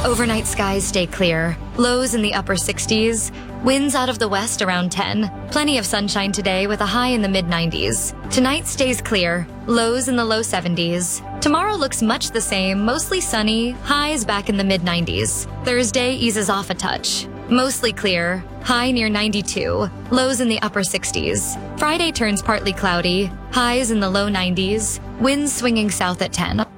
Overnight skies stay clear. Lows in the upper 60s. Winds out of the west around 10. Plenty of sunshine today with a high in the mid-90s. Tonight stays clear. Lows in the low 70s. Tomorrow looks much the same, mostly sunny. Highs back in the mid-90s. Thursday eases off a touch. Mostly clear. High near 92. Lows in the upper 60s. Friday turns partly cloudy. Highs in the low 90s. Winds swinging south at 10.